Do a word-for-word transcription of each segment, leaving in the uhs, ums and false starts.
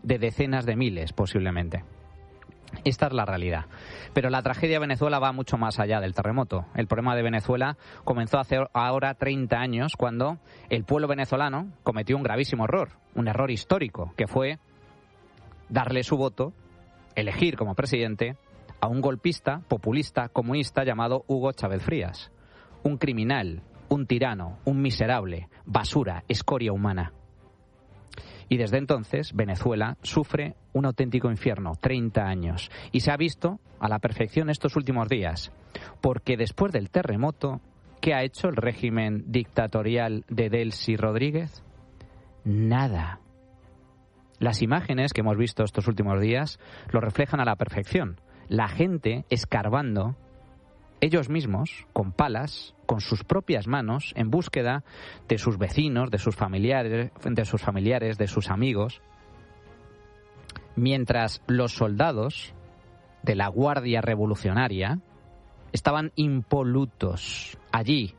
de decenas de miles, posiblemente. Esta es la realidad. Pero la tragedia de Venezuela va mucho más allá del terremoto. El problema de Venezuela comenzó hace ahora treinta años, cuando el pueblo venezolano cometió un gravísimo error, un error histórico, que fue darle su voto, elegir como presidente a un golpista, populista, comunista llamado Hugo Chávez Frías. Un criminal, un tirano, un miserable, basura, escoria humana. Y desde entonces Venezuela sufre un auténtico infierno, treinta años. Y se ha visto a la perfección estos últimos días. Porque después del terremoto, ¿qué ha hecho el régimen dictatorial de Delcy Rodríguez? Nada. Las imágenes que hemos visto estos últimos días lo reflejan a la perfección. La gente escarbando, ellos mismos, con palas, con sus propias manos, en búsqueda de sus vecinos, de sus familiares, de sus familiares, de sus amigos, mientras los soldados de la Guardia Revolucionaria estaban impolutos allí,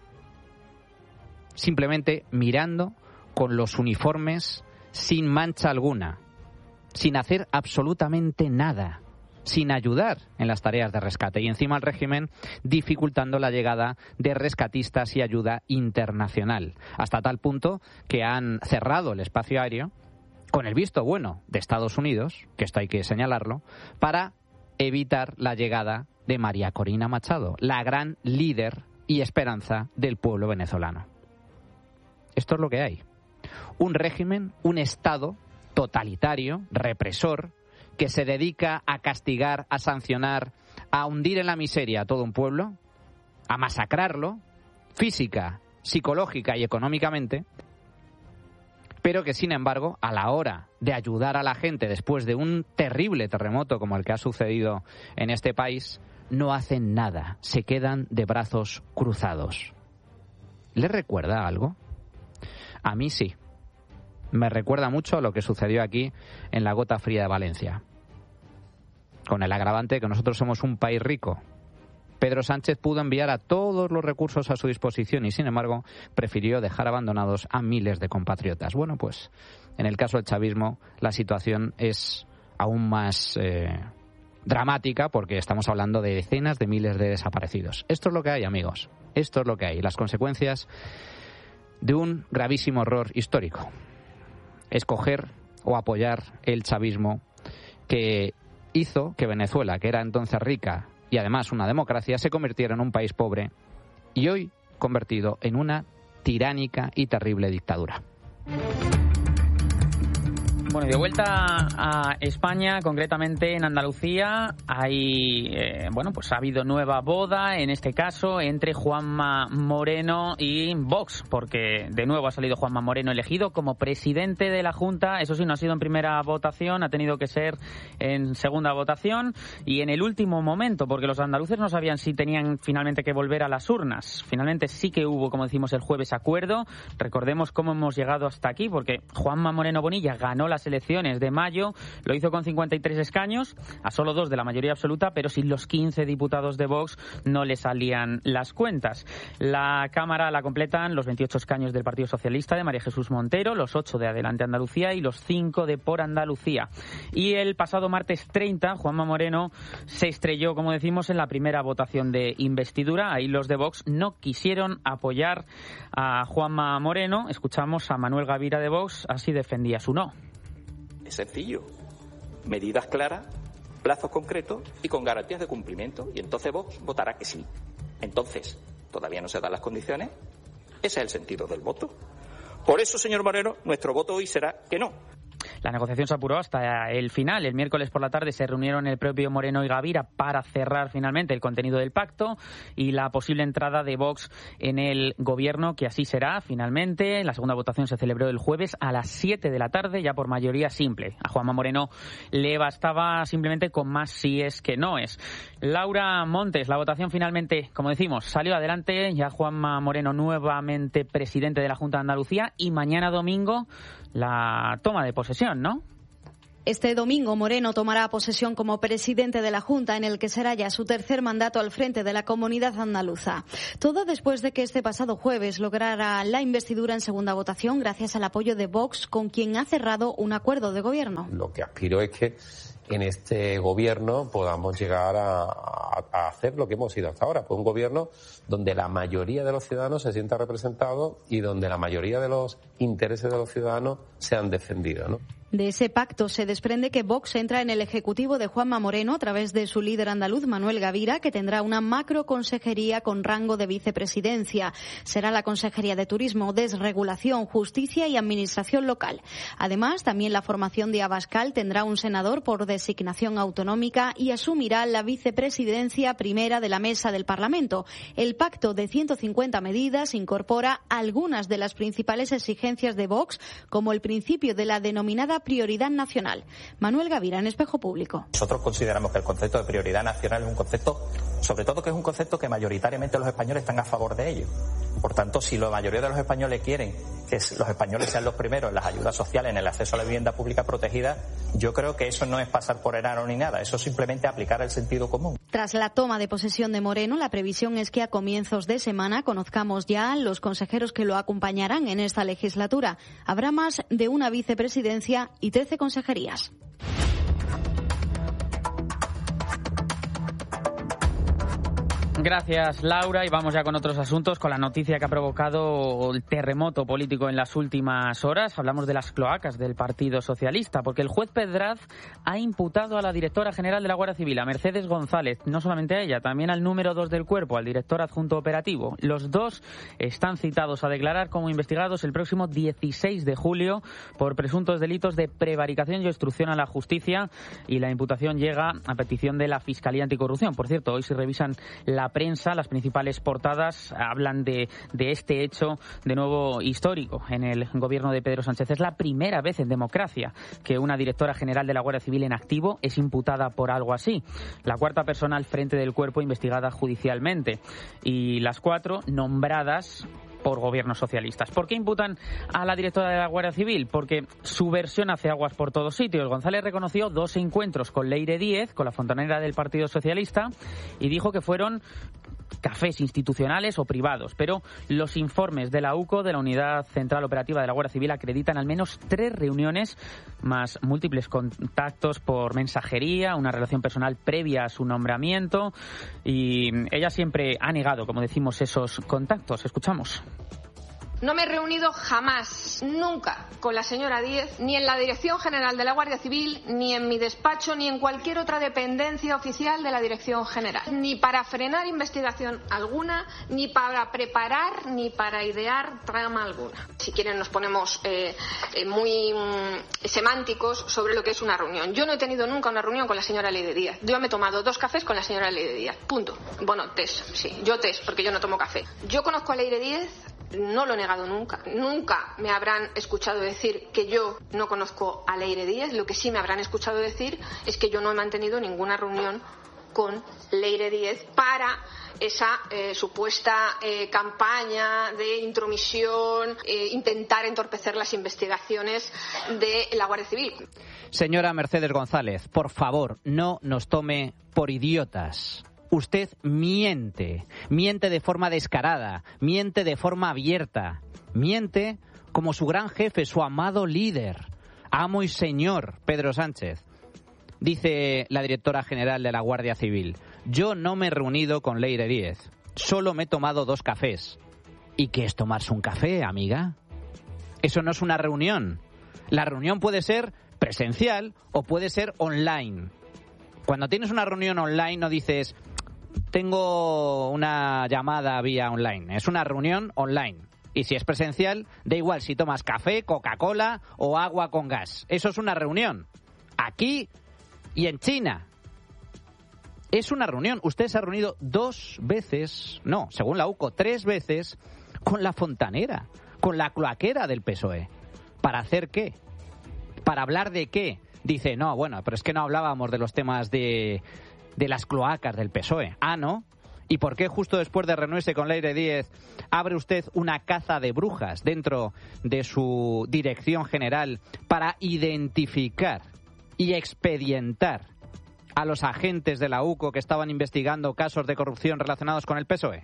simplemente mirando con los uniformes sin mancha alguna, sin hacer absolutamente nada, sin ayudar en las tareas de rescate, y encima el régimen dificultando la llegada de rescatistas y ayuda internacional, hasta tal punto que han cerrado el espacio aéreo con el visto bueno de Estados Unidos, que esto hay que señalarlo, para evitar la llegada de María Corina Machado, la gran líder y esperanza del pueblo venezolano. Esto es lo que hay. Un régimen, un Estado totalitario, represor, que se dedica a castigar, a sancionar, a hundir en la miseria a todo un pueblo, a masacrarlo, física, psicológica y económicamente, pero que, sin embargo, a la hora de ayudar a la gente después de un terrible terremoto como el que ha sucedido en este país, no hacen nada, se quedan de brazos cruzados. ¿Les recuerda algo? A mí sí. Me recuerda mucho a lo que sucedió aquí en la Gota Fría de Valencia, con el agravante de que nosotros somos un país rico. Pedro Sánchez pudo enviar a todos los recursos a su disposición y, sin embargo, prefirió dejar abandonados a miles de compatriotas. Bueno, pues en el caso del chavismo la situación es aún más eh, dramática, porque estamos hablando de decenas de miles de desaparecidos. Esto es lo que hay, amigos. Esto es lo que hay. Las consecuencias de un gravísimo error histórico. Escoger o apoyar el chavismo, que hizo que Venezuela, que era entonces rica y además una democracia, se convirtiera en un país pobre y hoy convertido en una tiránica y terrible dictadura. Bueno, y de vuelta a España, concretamente en Andalucía, hay, eh, bueno, pues ha habido nueva boda, en este caso, entre Juanma Moreno y Vox, porque de nuevo ha salido Juanma Moreno elegido como presidente de la Junta. Eso sí, no ha sido en primera votación, ha tenido que ser en segunda votación y en el último momento, porque los andaluces no sabían si tenían finalmente que volver a las urnas. Finalmente sí que hubo, como decimos el jueves, acuerdo. Recordemos cómo hemos llegado hasta aquí, porque Juanma Moreno Bonilla ganó las elecciones de mayo, lo hizo con cincuenta y tres escaños, a solo dos de la mayoría absoluta, pero sin los quince diputados de Vox no le salían las cuentas. La Cámara la completan los veintiocho escaños del Partido Socialista de María Jesús Montero, los ocho de Adelante Andalucía y los cinco de Por Andalucía. Y el pasado martes treinta, Juanma Moreno se estrelló, como decimos, en la primera votación de investidura. Ahí los de Vox no quisieron apoyar a Juanma Moreno. Escuchamos a Manuel Gavira de Vox, así defendía su no. Es sencillo. Medidas claras, plazos concretos y con garantías de cumplimiento. Y entonces Vox votará que sí. Entonces, todavía no se dan las condiciones. Ese es el sentido del voto. Por eso, señor Moreno, nuestro voto hoy será que no. La negociación se apuró hasta el final. El miércoles por la tarde se reunieron el propio Moreno y Gavira para cerrar finalmente el contenido del pacto y la posible entrada de Vox en el gobierno, que así será finalmente. La segunda votación se celebró el jueves a las siete de la tarde, ya por mayoría simple. A Juanma Moreno le bastaba simplemente con más síes que noes. Laura Montes, la votación finalmente, como decimos, salió adelante. Ya Juanma Moreno nuevamente presidente de la Junta de Andalucía y mañana domingo la toma de posesión, ¿no? Este domingo Moreno tomará posesión como presidente de la Junta, en el que será ya su tercer mandato al frente de la comunidad andaluza. Todo después de que este pasado jueves lograra la investidura en segunda votación gracias al apoyo de Vox, con quien ha cerrado un acuerdo de gobierno. Lo que aspiro es que en este gobierno podamos llegar a, a, a hacer lo que hemos sido hasta ahora, pues un gobierno donde la mayoría de los ciudadanos se sienta representado y donde la mayoría de los intereses de los ciudadanos sean defendidos, ¿no? De ese pacto se desprende que Vox entra en el Ejecutivo de Juanma Moreno a través de su líder andaluz, Manuel Gavira, que tendrá una macroconsejería con rango de vicepresidencia. Será la Consejería de Turismo, Desregulación, Justicia y Administración Local. Además, también la formación de Abascal tendrá un senador por designación autonómica y asumirá la vicepresidencia primera de la Mesa del Parlamento. El pacto de ciento cincuenta medidas incorpora algunas de las principales exigencias de Vox, como el principio de la denominada prioridad nacional. Manuel Gavira, en Espejo Público. Nosotros consideramos que el concepto de prioridad nacional es un concepto, sobre todo que es un concepto que mayoritariamente los españoles están a favor de ello. Por tanto, si la mayoría de los españoles quieren que los españoles sean los primeros en las ayudas sociales, en el acceso a la vivienda pública protegida, yo creo que eso no es pasar por enano ni nada, eso es simplemente aplicar el sentido común. Tras la toma de posesión de Moreno, la previsión es que a comienzos de semana conozcamos ya los consejeros que lo acompañarán en esta legislatura. Habrá más de una vicepresidencia y trece consejerías. Gracias, Laura, y vamos ya con otros asuntos, con la noticia que ha provocado el terremoto político en las últimas horas. Hablamos de las cloacas del Partido Socialista, porque el juez Pedraz ha imputado a la directora general de la Guardia Civil, a Mercedes González, no solamente a ella, también al número dos del cuerpo, al director adjunto operativo. Los dos están citados a declarar como investigados el próximo dieciséis de julio por presuntos delitos de prevaricación y obstrucción a la justicia, y la imputación llega a petición de la Fiscalía Anticorrupción. Por cierto, hoy se revisan la prensa, las principales portadas hablan de, de este hecho de nuevo histórico en el gobierno de Pedro Sánchez. Es la primera vez en democracia que una directora general de la Guardia Civil en activo es imputada por algo así. La cuarta persona al frente del cuerpo investigada judicialmente, y las cuatro nombradas por gobiernos socialistas. ¿Por qué imputan a la directora de la Guardia Civil? Porque su versión hace aguas por todos sitios. González reconoció dos encuentros con Leire Díez, con la fontanera del Partido Socialista, y dijo que fueron cafés institucionales o privados, pero los informes de la U C O, de la Unidad Central Operativa de la Guardia Civil, acreditan al menos tres reuniones más múltiples contactos por mensajería, una relación personal previa a su nombramiento, y ella siempre ha negado, como decimos, esos contactos. Escuchamos. No me he reunido jamás, nunca, con la señora Díez, ni en la Dirección General de la Guardia Civil, ni en mi despacho, ni en cualquier otra dependencia oficial de la Dirección General. Ni para frenar investigación alguna, ni para preparar, ni para idear trama alguna. Si quieren nos ponemos eh, eh, muy mm, semánticos sobre lo que es una reunión. Yo no he tenido nunca una reunión con la señora Leire Díez. Yo me he tomado dos cafés con la señora Leire Díez. Punto. Bueno, test, sí. Yo test, porque yo no tomo café. Yo conozco a Leire Díez. No lo he negado nunca. Nunca me habrán escuchado decir que yo no conozco a Leire Díez. Lo que sí me habrán escuchado decir es que yo no he mantenido ninguna reunión con Leire Díez para esa eh, supuesta eh, campaña de intromisión, eh, intentar entorpecer las investigaciones de la Guardia Civil. Señora Mercedes González, por favor, no nos tome por idiotas. Usted miente, miente de forma descarada, miente de forma abierta, miente como su gran jefe, su amado líder, amo y señor Pedro Sánchez. Dice la directora general de la Guardia Civil: yo no me he reunido con Leire Díez, solo me he tomado dos cafés. ¿Y qué es tomarse un café, amiga? Eso no es una reunión. La reunión puede ser presencial o puede ser online. Cuando tienes una reunión online no dices: tengo una llamada vía online. Es una reunión online. Y si es presencial, da igual si tomas café, Coca-Cola o agua con gas. Eso es una reunión. Aquí y en China. Es una reunión. Usted se ha reunido dos veces, no, según la U C O, tres veces con la fontanera, con la cloaquera del P S O E. ¿Para hacer qué? ¿Para hablar de qué? Dice, no, bueno, pero es que no hablábamos de los temas de... de las cloacas del P S O E. Ah, ¿no? ¿Y por qué justo después de reunirse con Leire Díez abre usted una caza de brujas dentro de su dirección general para identificar y expedientar a los agentes de la U C O que estaban investigando casos de corrupción relacionados con el P S O E.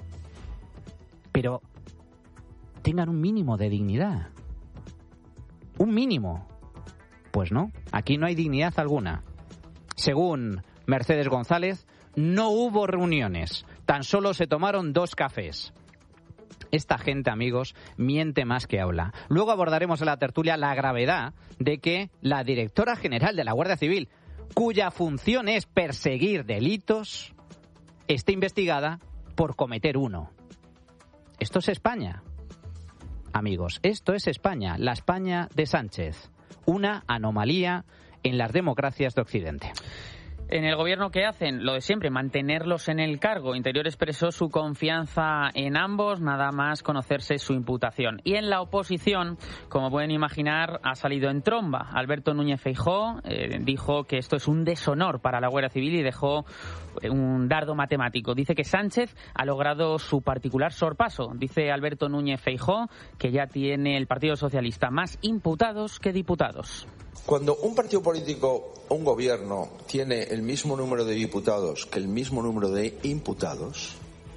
Pero tengan un mínimo de dignidad. Un mínimo. Pues no, aquí no hay dignidad alguna. Según Mercedes González, no hubo reuniones, tan solo se tomaron dos cafés. Esta gente, amigos, miente más que habla. Luego abordaremos en la tertulia la gravedad de que la directora general de la Guardia Civil, cuya función es perseguir delitos, esté investigada por cometer uno. Esto es España, amigos, esto es España, la España de Sánchez, una anomalía en las democracias de Occidente. En el gobierno, ¿qué hacen? Lo de siempre, mantenerlos en el cargo. Interior expresó su confianza en ambos, nada más conocerse su imputación. Y en la oposición, como pueden imaginar, ha salido en tromba. Alberto Núñez Feijóo eh, dijo que esto es un deshonor para la Guardia Civil y dejó un dardo matemático. Dice que Sánchez ha logrado su particular sorpaso. Dice Alberto Núñez Feijóo que ya tiene el Partido Socialista más imputados que diputados. Cuando un partido político o un gobierno tiene el mismo número de diputados que el mismo número de imputados,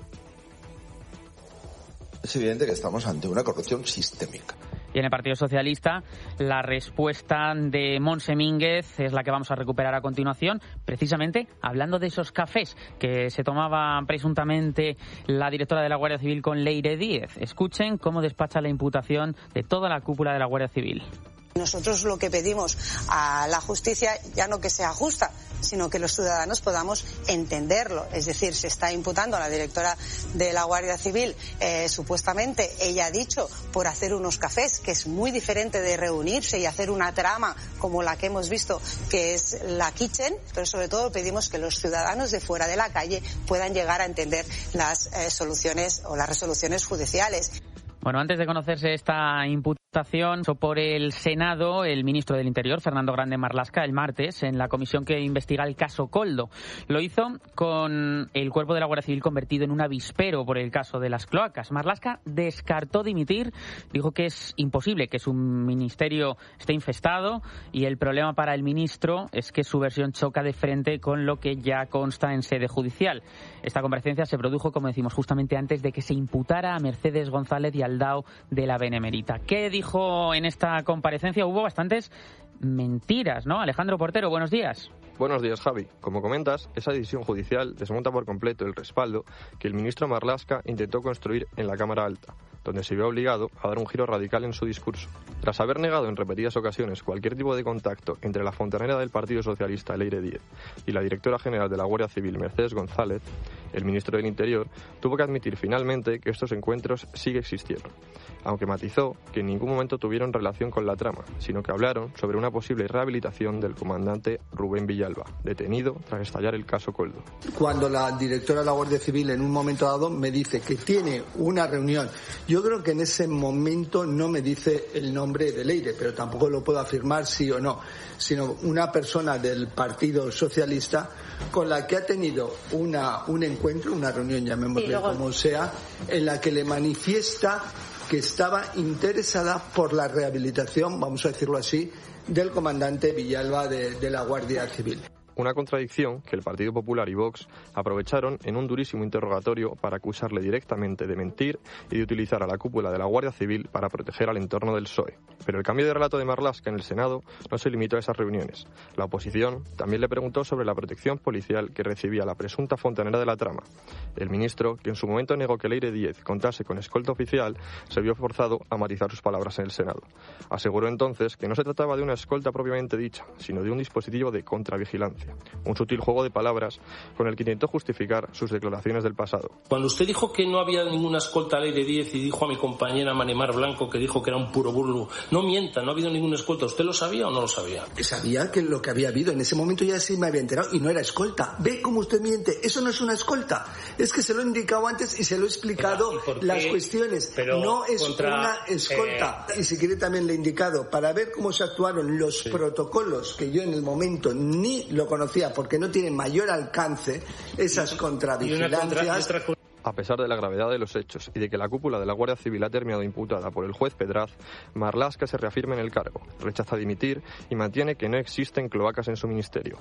es evidente que estamos ante una corrupción sistémica. Y en el Partido Socialista, la respuesta de Montse Mínguez es la que vamos a recuperar a continuación, precisamente hablando de esos cafés que se tomaba presuntamente la directora de la Guardia Civil con Leire Díez. Escuchen cómo despacha la imputación de toda la cúpula de la Guardia Civil. Nosotros lo que pedimos a la justicia, ya no que sea justa, sino que los ciudadanos podamos entenderlo. Es decir, se está imputando a la directora de la Guardia Civil, eh, supuestamente, ella ha dicho, por hacer unos cafés, que es muy diferente de reunirse y hacer una trama como la que hemos visto, que es la Kitchen, pero sobre todo pedimos que los ciudadanos de fuera de la calle puedan llegar a entender las eh, soluciones o las resoluciones judiciales. Bueno, antes de conocerse esta imputación por el Senado, el ministro del Interior, Fernando Grande Marlaska, el martes, en la comisión que investiga el caso Koldo. Lo hizo con el cuerpo de la Guardia Civil convertido en un avispero por el caso de las cloacas. Marlaska descartó dimitir, dijo que es imposible que su ministerio esté infestado y el problema para el ministro es que su versión choca de frente con lo que ya consta en sede judicial. Esta comparecencia se produjo, como decimos, justamente antes de que se imputara a Mercedes González y al D A O de la Benemérita. ¿Qué dijo en esta comparecencia? Hubo bastantes mentiras, ¿no? Alejandro Portero, buenos días. Buenos días, Javi. Como comentas, esa decisión judicial desmonta por completo el respaldo que el ministro Marlaska intentó construir en la Cámara Alta, donde se vio obligado a dar un giro radical en su discurso. Tras haber negado en repetidas ocasiones cualquier tipo de contacto entre la fontanera del Partido Socialista, Leire Díez, y la directora general de la Guardia Civil, Mercedes González, el ministro del Interior tuvo que admitir finalmente que estos encuentros sí que existieron, aunque matizó que en ningún momento tuvieron relación con la trama, sino que hablaron sobre una posible rehabilitación del comandante Rubén Villalba, detenido tras estallar el caso Koldo. Cuando la directora de la Guardia Civil en un momento dado me dice que tiene una reunión, yo creo que en ese momento no me dice el nombre de Leire, pero tampoco lo puedo afirmar sí o no, sino una persona del Partido Socialista con la que ha tenido una, un encuentro, una reunión, llamémosle luego... como sea, en la que le manifiesta que estaba interesada por la rehabilitación, vamos a decirlo así, del comandante Villalba de, de la Guardia Civil. Una contradicción que el Partido Popular y Vox aprovecharon en un durísimo interrogatorio para acusarle directamente de mentir y de utilizar a la cúpula de la Guardia Civil para proteger al entorno del P S O E. Pero el cambio de relato de Marlaska en el Senado no se limitó a esas reuniones. La oposición también le preguntó sobre la protección policial que recibía la presunta fontanera de la trama. El ministro, que en su momento negó que Leire Díez contase con escolta oficial, se vio forzado a matizar sus palabras en el Senado. Aseguró entonces que no se trataba de una escolta propiamente dicha, sino de un dispositivo de contravigilancia. Un sutil juego de palabras con el que intentó justificar sus declaraciones del pasado. Cuando usted dijo que no había ninguna escolta a Leire Díez y dijo a mi compañera Manemar Blanco que dijo que era un puro burlo, no mienta, no ha habido ninguna escolta. ¿Usted lo sabía o no lo sabía? Sabía que lo que había habido, en ese momento ya sí me había enterado y no era escolta. Ve cómo usted miente, eso no es una escolta. Es que se lo he indicado antes y se lo he explicado las cuestiones. Pero no es contra, una escolta. Eh... Y si quiere también le he indicado, para ver cómo se actuaron los sí. protocolos que yo en el momento ni lo conocía porque no tienen mayor alcance, esas contravigilancias. A pesar de la gravedad de los hechos y de que la cúpula de la Guardia Civil ha terminado imputada por el juez Pedraz, Marlaska se reafirma en el cargo, rechaza dimitir y mantiene que no existen cloacas en su ministerio.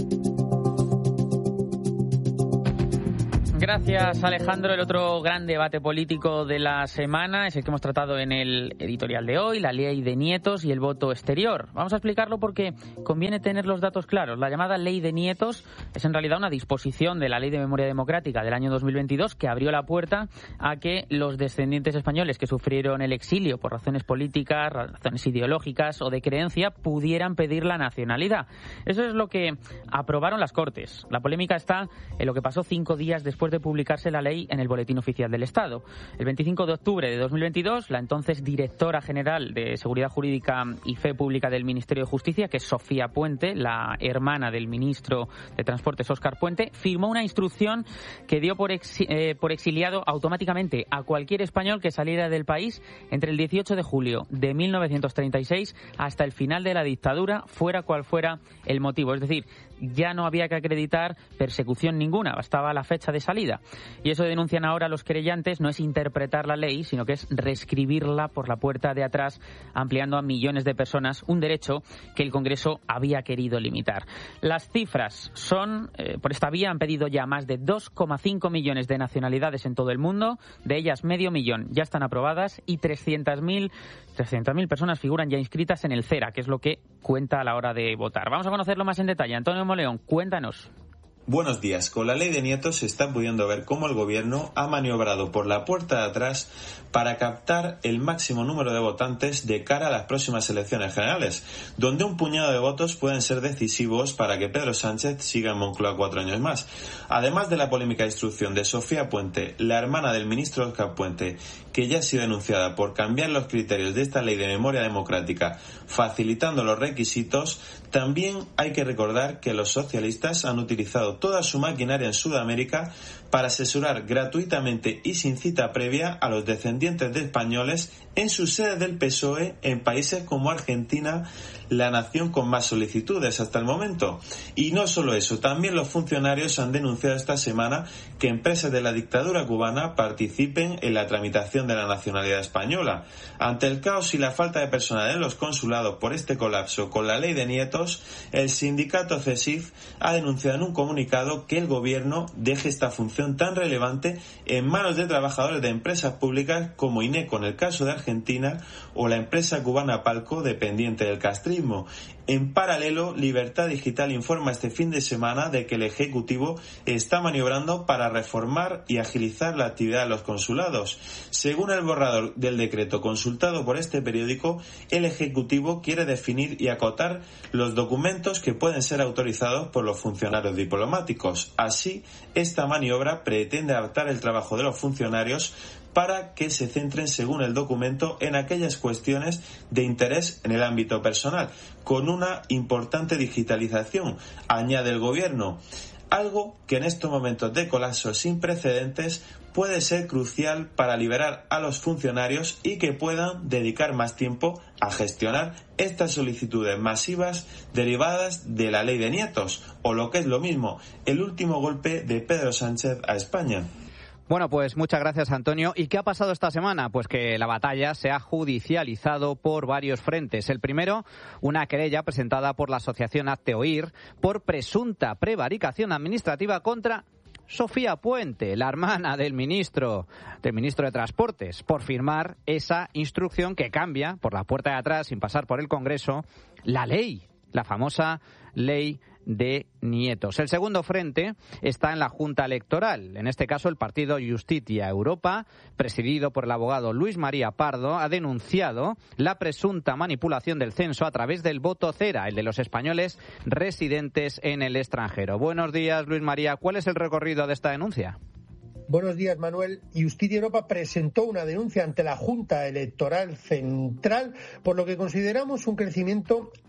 Gracias, Alejandro. El otro gran debate político de la semana es el que hemos tratado en el editorial de hoy, la ley de nietos y el voto exterior. Vamos a explicarlo porque conviene tener los datos claros. La llamada ley de nietos es en realidad una disposición de la Ley de Memoria Democrática del año dos mil veintidós que abrió la puerta a que los descendientes españoles que sufrieron el exilio por razones políticas, razones ideológicas o de creencia pudieran pedir la nacionalidad. Eso es lo que aprobaron las Cortes. La polémica está en lo que pasó cinco días después de publicarse la ley en el Boletín Oficial del Estado. El veinticinco de octubre de dos mil veintidós, la entonces directora general de Seguridad Jurídica y Fe Pública del Ministerio de Justicia, que es Sofía Puente, la hermana del ministro de Transportes Óscar Puente, firmó una instrucción que dio por, ex, eh, por exiliado automáticamente a cualquier español que saliera del país entre el dieciocho de julio de mil novecientos treinta y seis hasta el final de la dictadura, fuera cual fuera el motivo. Es decir, ya no había que acreditar persecución ninguna, bastaba la fecha de salida. Y eso denuncian ahora los querellantes, no es interpretar la ley, sino que es reescribirla por la puerta de atrás, ampliando a millones de personas un derecho que el Congreso había querido limitar. Las cifras son, eh, por esta vía han pedido ya más de dos coma cinco millones de nacionalidades en todo el mundo, de ellas medio millón ya están aprobadas y trescientas mil personas figuran ya inscritas en el CERA, que es lo que cuenta a la hora de votar. Vamos a conocerlo más en detalle. Antonio Moleón, cuéntanos. Buenos días. Con la ley de nietos se está pudiendo ver cómo el gobierno ha maniobrado por la puerta de atrás para captar el máximo número de votantes de cara a las próximas elecciones generales, donde un puñado de votos pueden ser decisivos para que Pedro Sánchez siga en Moncloa cuatro años más. Además de la polémica instrucción de Sofía Puente, la hermana del ministro Óscar Puente, que ya ha sido denunciada por cambiar los criterios de esta ley de memoria democrática, facilitando los requisitos, también hay que recordar que los socialistas han utilizado toda su maquinaria en Sudamérica para asesorar gratuitamente y sin cita previa a los descendientes de españoles en sus sedes del P S O E en países como Argentina, la nación con más solicitudes hasta el momento. Y no solo eso, también los funcionarios han denunciado esta semana que empresas de la dictadura cubana participen en la tramitación de la nacionalidad española. Ante el caos y la falta de personal en los consulados por este colapso con la ley de nietos, el sindicato CESIF ha denunciado en un comunicado que el gobierno deje esta función tan relevante en manos de trabajadores de empresas públicas como INECO en el caso de Argentina o la empresa cubana Palco dependiente del castrismo. En paralelo, Libertad Digital informa este fin de semana de que el Ejecutivo está maniobrando para reformar y agilizar la actividad de los consulados. Según el borrador del decreto consultado por este periódico, el Ejecutivo quiere definir y acotar los documentos que pueden ser autorizados por los funcionarios diplomáticos. Así, esta maniobra pretende adaptar el trabajo de los funcionarios para que se centren, según el documento, en aquellas cuestiones de interés en el ámbito personal, con una importante digitalización, añade el gobierno, algo que en estos momentos de colapso sin precedentes puede ser crucial para liberar a los funcionarios y que puedan dedicar más tiempo a gestionar estas solicitudes masivas derivadas de la ley de nietos, o lo que es lo mismo, el último golpe de Pedro Sánchez a España. Bueno, pues muchas gracias, Antonio. ¿Y qué ha pasado esta semana? Pues que la batalla se ha judicializado por varios frentes. El primero, una querella presentada por la asociación Hazte Oír por presunta prevaricación administrativa contra Sofía Puente, la hermana del ministro, del ministro de Transportes, por firmar esa instrucción que cambia por la puerta de atrás, sin pasar por el Congreso, la ley, la famosa ley de nietos. El segundo frente está en la Junta Electoral. En este caso, el partido Justicia Europa, presidido por el abogado Luis María Pardo, ha denunciado la presunta manipulación del censo a través del voto cera, el de los españoles residentes en el extranjero. Buenos días, Luis María. ¿Cuál es el recorrido de esta denuncia? Buenos días, Manuel. Justicia Europa presentó una denuncia ante la Junta Electoral Central por lo que consideramos un crecimiento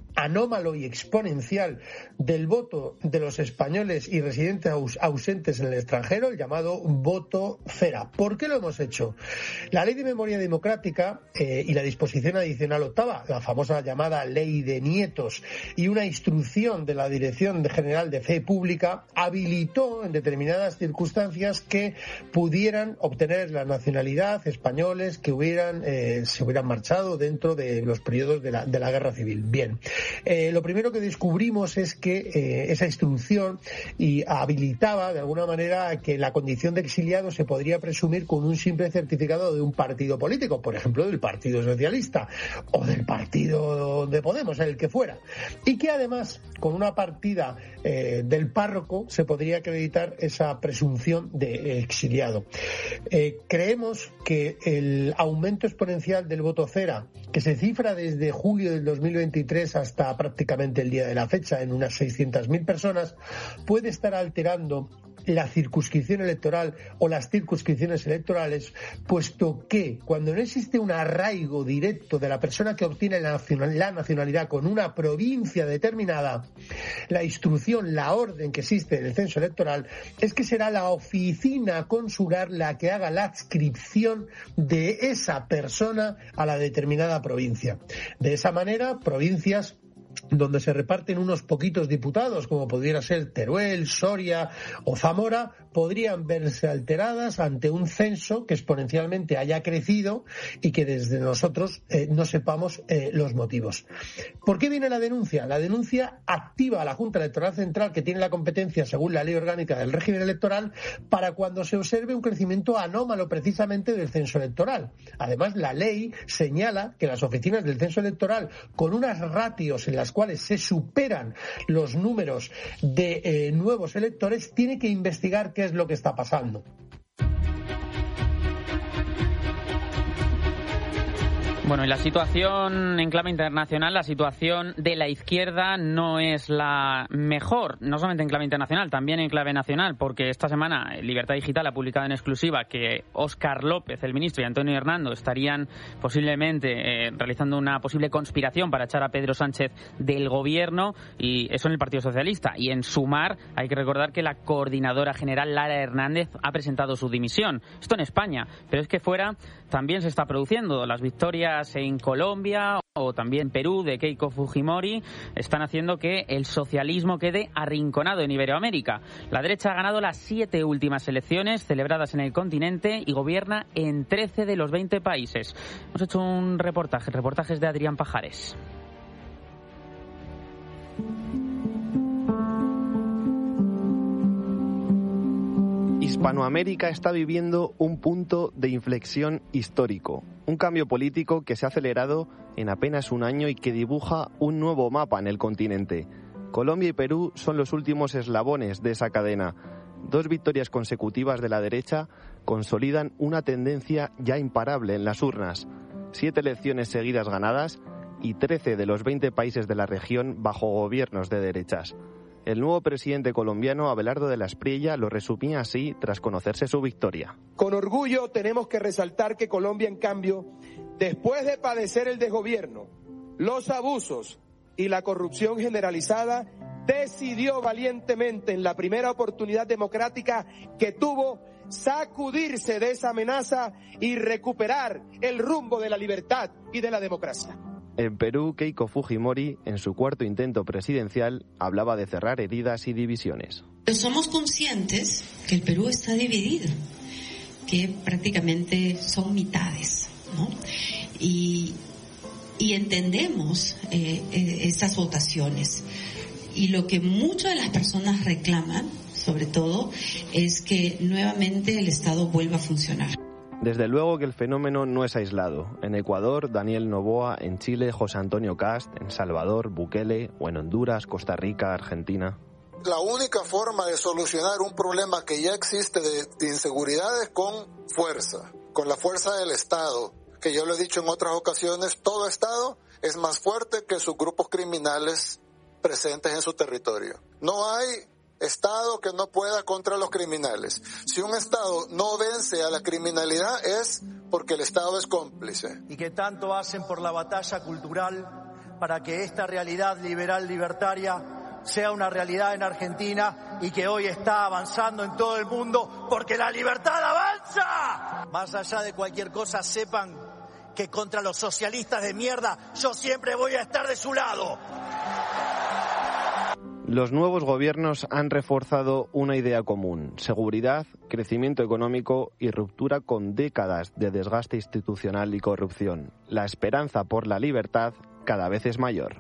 anómalo y exponencial del voto de los españoles y residentes aus- ausentes en el extranjero, el llamado voto cera. ¿Por qué lo hemos hecho? La Ley de Memoria Democrática eh, y la disposición adicional octava, la famosa llamada Ley de Nietos, y una instrucción de la Dirección General de Fe Pública habilitó en determinadas circunstancias que pudieran obtener la nacionalidad españoles que hubieran eh, se hubieran marchado dentro de los periodos de la, de la Guerra Civil. Bien. Eh, lo primero que descubrimos es que eh, esa instrucción y habilitaba de alguna manera que la condición de exiliado se podría presumir con un simple certificado de un partido político, por ejemplo del Partido Socialista o del Partido de Podemos, el que fuera, y que además con una partida eh, del párroco se podría acreditar esa presunción de exiliado. Eh, creemos que el aumento exponencial del voto cera, que se cifra desde julio del dos mil veintitrés hasta prácticamente el día de la fecha en unas seiscientas mil personas, puede estar alterando la circunscripción electoral o las circunscripciones electorales, puesto que cuando no existe un arraigo directo de la persona que obtiene la nacionalidad con una provincia determinada, la instrucción, la orden que existe en el censo electoral es que será la oficina consular la que haga la adscripción de esa persona a la determinada provincia. De esa manera, provincias donde se reparten unos poquitos diputados, como pudiera ser Teruel, Soria o Zamora, podrían verse alteradas ante un censo que exponencialmente haya crecido y que desde nosotros eh, no sepamos eh, los motivos. ¿Por qué viene la denuncia? La denuncia activa a la Junta Electoral Central, que tiene la competencia según la Ley Orgánica del Régimen Electoral, para cuando se observe un crecimiento anómalo precisamente del censo electoral. Además, la ley señala que las oficinas del censo electoral, con unas ratios en las cuales se superan los números de eh, nuevos electores, tiene que investigar qué es lo que está pasando. Bueno, y la situación en clave internacional, la situación de la izquierda no es la mejor, no solamente en clave internacional, también en clave nacional, porque esta semana Libertad Digital ha publicado en exclusiva que Óscar López, el ministro, y Antonio Hernando estarían posiblemente eh, realizando una posible conspiración para echar a Pedro Sánchez del gobierno, y eso en el Partido Socialista. Y en Sumar hay que recordar que la coordinadora general Lara Hernández ha presentado su dimisión. Esto en España, pero es que fuera también se está produciendo. Las victorias en Colombia o también Perú de Keiko Fujimori están haciendo que el socialismo quede arrinconado en Iberoamérica. La derecha ha ganado las siete últimas elecciones celebradas en el continente y gobierna en trece de los veinte países. Hemos hecho un reportaje, reportajes de Adrián Pajares. Hispanoamérica está viviendo un punto de inflexión histórico, un cambio político que se ha acelerado en apenas un año y que dibuja un nuevo mapa en el continente. Colombia y Perú son los últimos eslabones de esa cadena. Dos victorias consecutivas de la derecha consolidan una tendencia ya imparable en las urnas. Siete elecciones seguidas ganadas y trece de los veinte países de la región bajo gobiernos de derechas. El nuevo presidente colombiano, Abelardo de la Espriella, lo resumía así tras conocerse su victoria. Con orgullo tenemos que resaltar que Colombia, en cambio, después de padecer el desgobierno, los abusos y la corrupción generalizada, decidió valientemente en la primera oportunidad democrática que tuvo sacudirse de esa amenaza y recuperar el rumbo de la libertad y de la democracia. En Perú, Keiko Fujimori, en su cuarto intento presidencial, hablaba de cerrar heridas y divisiones. Pero somos conscientes que el Perú está dividido, que prácticamente son mitades, ¿no? Y, y entendemos eh, eh, estas votaciones. Y lo que muchas de las personas reclaman, sobre todo, es que nuevamente el Estado vuelva a funcionar. Desde luego que el fenómeno no es aislado. En Ecuador, Daniel Noboa; en Chile, José Antonio Cast; en Salvador, Bukele; o en Honduras, Costa Rica, Argentina. La única forma de solucionar un problema que ya existe de, de inseguridad es con fuerza, con la fuerza del Estado, que yo lo he dicho en otras ocasiones, todo Estado es más fuerte que sus grupos criminales presentes en su territorio. No hay Estado que no pueda contra los criminales. Si un Estado no vence a la criminalidad es porque el Estado es cómplice. Y que tanto hacen por la batalla cultural para que esta realidad liberal libertaria sea una realidad en Argentina y que hoy está avanzando en todo el mundo, porque la libertad avanza. Más allá de cualquier cosa, sepan que contra los socialistas de mierda yo siempre voy a estar de su lado. Los nuevos gobiernos han reforzado una idea común: seguridad, crecimiento económico y ruptura con décadas de desgaste institucional y corrupción. La esperanza por la libertad cada vez es mayor.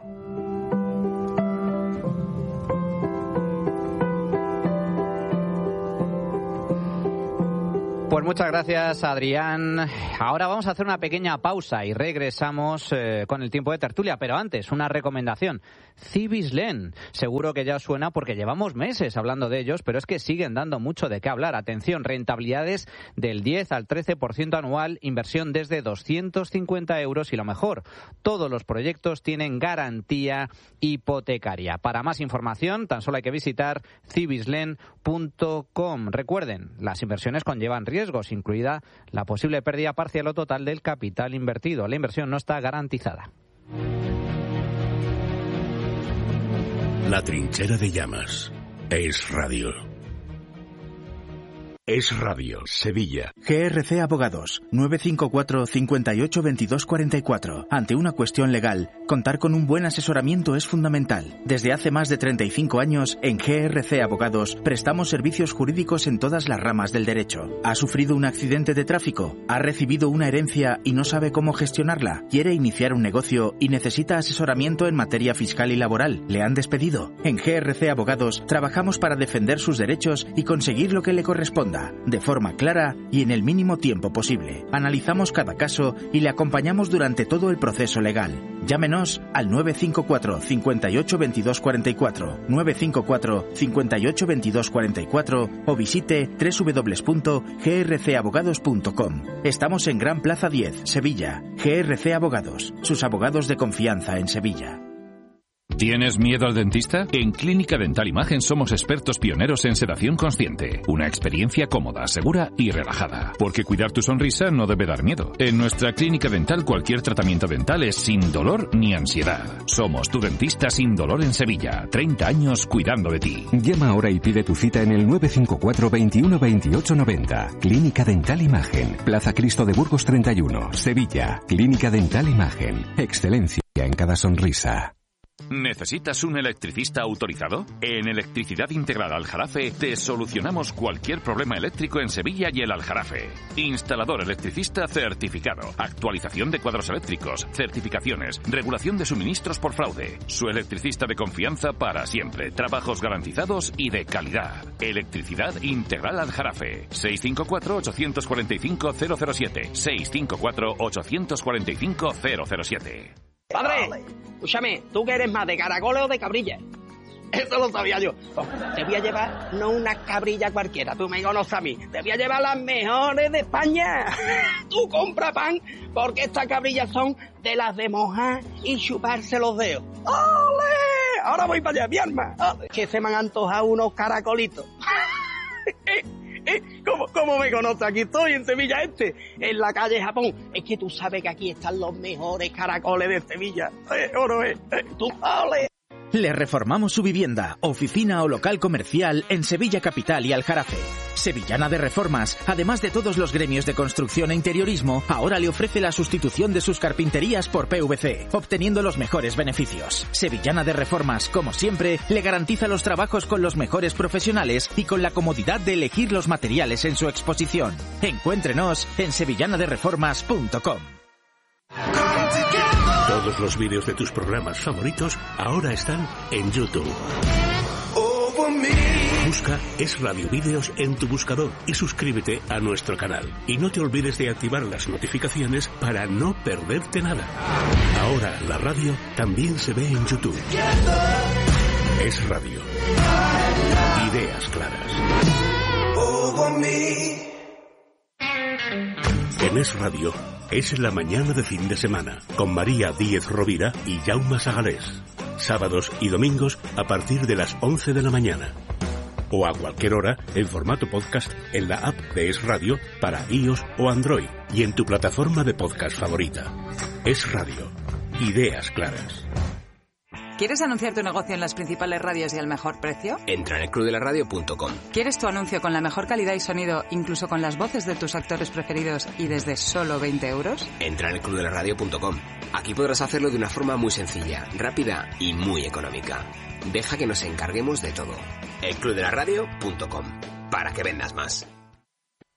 Pues muchas gracias, Adrián. Ahora vamos a hacer una pequeña pausa y regresamos eh, con el tiempo de tertulia. Pero antes, una recomendación. Cibislen. Seguro que ya os suena porque llevamos meses hablando de ellos, pero es que siguen dando mucho de qué hablar. Atención, rentabilidades del diez al trece por ciento anual, inversión desde doscientos cincuenta euros y lo mejor, todos los proyectos tienen garantía hipotecaria. Para más información, tan solo hay que visitar cibislen punto com. Recuerden, las inversiones conllevan riesgos, incluida la posible pérdida parcial o total del capital invertido. La inversión no está garantizada. La trinchera de llamas. Es radio. Es Radio, Sevilla. G R C Abogados, nueve cinco cuatro, cinco ocho, veintidós cuarenta y cuatro. Ante una cuestión legal, contar con un buen asesoramiento es fundamental. Desde hace más de treinta y cinco años, en G R C Abogados, prestamos servicios jurídicos en todas las ramas del derecho. ¿Ha sufrido un accidente de tráfico? ¿Ha recibido una herencia y no sabe cómo gestionarla? ¿Quiere iniciar un negocio y necesita asesoramiento en materia fiscal y laboral? ¿Le han despedido? En G R C Abogados, trabajamos para defender sus derechos y conseguir lo que le corresponda, de forma clara y en el mínimo tiempo posible. Analizamos cada caso y le acompañamos durante todo el proceso legal. Llámenos al nueve cinco cuatro, cinco ocho, veintidós cuarenta y cuatro, nueve cinco cuatro, cinco ocho, veintidós cuarenta y cuatro o visite doble u doble u doble u punto g r c abogados punto com. Estamos en Gran Plaza diez, Sevilla. G R C Abogados, sus abogados de confianza en Sevilla. ¿Tienes miedo al dentista? En Clínica Dental Imagen somos expertos pioneros en sedación consciente. Una experiencia cómoda, segura y relajada. Porque cuidar tu sonrisa no debe dar miedo. En nuestra clínica dental cualquier tratamiento dental es sin dolor ni ansiedad. Somos tu dentista sin dolor en Sevilla. treinta años cuidando de ti. Llama ahora y pide tu cita en el nueve cinco cuatro, veintiuno, veintiocho, noventa. Clínica Dental Imagen. Plaza Cristo de Burgos treinta y uno, Sevilla. Clínica Dental Imagen. Excelencia en cada sonrisa. ¿Necesitas un electricista autorizado? En Electricidad Integral Aljarafe te solucionamos cualquier problema eléctrico en Sevilla y el Aljarafe. Instalador electricista certificado, actualización de cuadros eléctricos, certificaciones, regulación de suministros por fraude. Su electricista de confianza para siempre, trabajos garantizados y de calidad. Electricidad Integral Aljarafe. seis cinco cuatro, ocho cuatro cinco, cero cero siete. seis cinco cuatro, ocho cuatro cinco, cero cero siete. Padre, escúchame, ¿tú que eres más de caracoles o de cabrilla? Eso lo sabía yo. Te voy a llevar no una cabrilla cualquiera, tú me conoces a mí. Te voy a llevar las mejores de España. Tú compra pan, porque estas cabrillas son de las de mojar y chuparse los dedos. ¡Ole! Ahora voy para allá, mi alma. Que se me han antojado unos caracolitos. ¿Eh? ¿Cómo, ¿Cómo me conoces? Aquí estoy, en Sevilla Este, en la calle Japón. Es que tú sabes que aquí están los mejores caracoles de Sevilla. ¿Eh? ¿O no es? ¿Eh? ¿Tú? ¡Ole! Le reformamos su vivienda, oficina o local comercial en Sevilla Capital y Aljarafe. Sevillana de Reformas, además de todos los gremios de construcción e interiorismo, ahora le ofrece la sustitución de sus carpinterías por P V C, obteniendo los mejores beneficios. Sevillana de Reformas, como siempre, le garantiza los trabajos con los mejores profesionales y con la comodidad de elegir los materiales en su exposición. Encuéntrenos en sevillana de reformas punto com. Todos los vídeos de tus programas favoritos ahora están en YouTube. Busca Es Radio Vídeos en tu buscador y suscríbete a nuestro canal. Y no te olvides de activar las notificaciones para no perderte nada. Ahora la radio también se ve en YouTube. Es Radio. Ideas claras. En Es Radio es la mañana de fin de semana con María Díez Rovira y Jaume Sagalés. Sábados y domingos a partir de las once de la mañana. O a cualquier hora en formato podcast en la app de Es Radio para iOS o Android y en tu plataforma de podcast favorita. Es Radio. Ideas claras. ¿Quieres anunciar tu negocio en las principales radios y al mejor precio? Entra en el club de la radio punto com. ¿Quieres tu anuncio con la mejor calidad y sonido, incluso con las voces de tus actores preferidos y desde solo veinte euros? Entra en el club de la radio punto com. Aquí podrás hacerlo de una forma muy sencilla, rápida y muy económica. Deja que nos encarguemos de todo. el club de la radio punto com. Para que vendas más.